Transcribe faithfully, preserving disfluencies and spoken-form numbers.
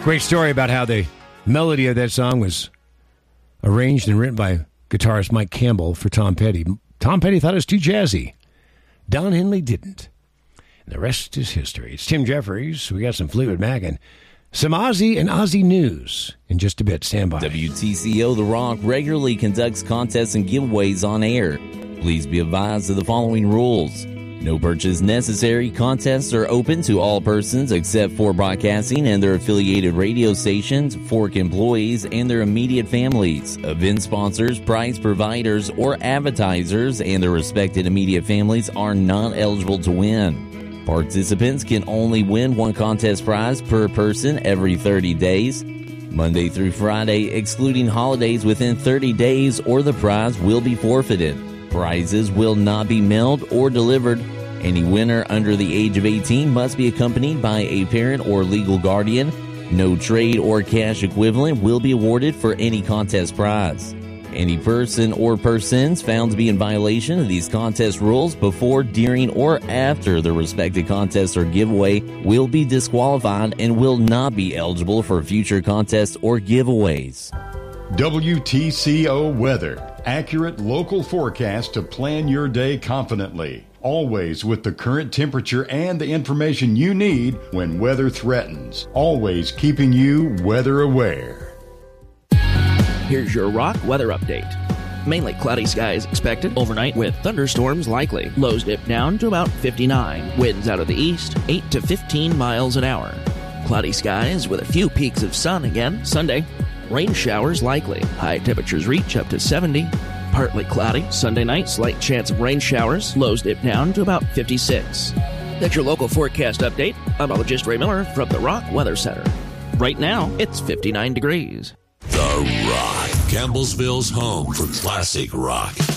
Great story about how the melody of that song was arranged and written by guitarist Mike Campbell for Tom Petty. Tom Petty thought it was too jazzy. Don Henley didn't. And the rest is history. It's Tim Jeffries. We got some Fleetwood Mac and some Ozzy and Ozzy news in just a bit. Stand by. W T C O The Rock regularly conducts contests and giveaways on air. Please be advised of the following rules. No purchase necessary. Contests are open to all persons except for broadcasting and their affiliated radio stations, Fork employees, and their immediate families. Event sponsors, prize providers, or advertisers and their respected immediate families are not eligible to win. Participants can only win one contest prize per person every thirty days, Monday through Friday, excluding holidays within thirty days, or the prize will be forfeited. Prizes will not be mailed or delivered. Any winner under the age of eighteen must be accompanied by a parent or legal guardian. No trade or cash equivalent will be awarded for any contest prize. Any person or persons found to be in violation of these contest rules before, during, or after the respective contest or giveaway will be disqualified and will not be eligible for future contests or giveaways. W T C O Weather. Accurate local forecast to plan your day confidently. Always with the current temperature and the information you need when weather threatens. Always keeping you weather aware. Here's your Rock weather update. Mainly cloudy skies expected overnight with thunderstorms likely. Lows dip down to about fifty-nine. Winds out of the east, eight to fifteen miles an hour. Cloudy skies with a few peaks of sun again. Sunday, rain showers likely. High temperatures reach up to seventy. Partly cloudy. Sunday night, slight chance of rain showers. Lows dip down to about fifty-six. That's your local forecast update. I'm meteorologist Ray Miller from the Rock Weather Center. Right now, it's fifty-nine degrees. The Rock, Campbellsville's home for classic rock.